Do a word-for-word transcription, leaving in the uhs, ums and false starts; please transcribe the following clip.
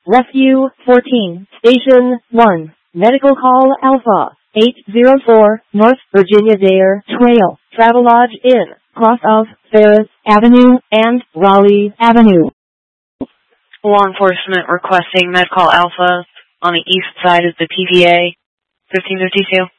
Rescue fourteen, Station one, Medical Call Alpha, eight zero four, North Virginia Dare Trail, Travelodge Inn, cross of Ferris Avenue and Raleigh Avenue. Law enforcement requesting Med Call Alpha on the east side of the P V A, fifteen fifty-two.